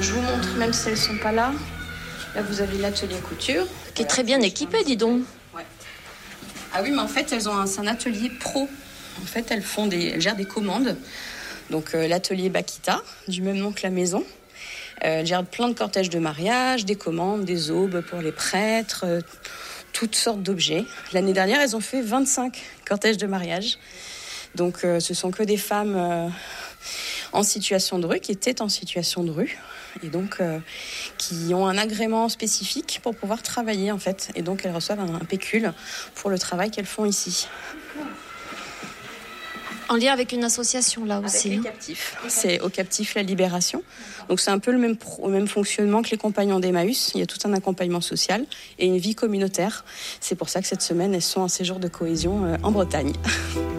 je vous montre, même si elles ne sont pas là. Là, vous avez l'atelier couture. Qui est très bien équipé, dis donc. Ouais. Ah oui, mais en fait, c'est un atelier pro. En fait, elles gèrent des commandes. Donc, l'atelier Bakita, du même nom que la maison. Elles gèrent plein de cortèges de mariage, des commandes, des aubes pour les prêtres, toutes sortes d'objets. L'année dernière, elles ont fait 25 cortèges de mariage. Donc, ce sont que des femmes en situation de rue, qui étaient en situation de rue. Et donc qui ont un agrément spécifique pour pouvoir travailler en fait. Et donc elles reçoivent un pécule pour le travail qu'elles font ici. En lien avec une association là aussi. Avec les captifs. C'est au captif La Libération. Donc c'est un peu le même fonctionnement que les compagnons d'Emmaüs. Il y a tout un accompagnement social et une vie communautaire. C'est pour ça que cette semaine elles sont en séjour de cohésion en Bretagne.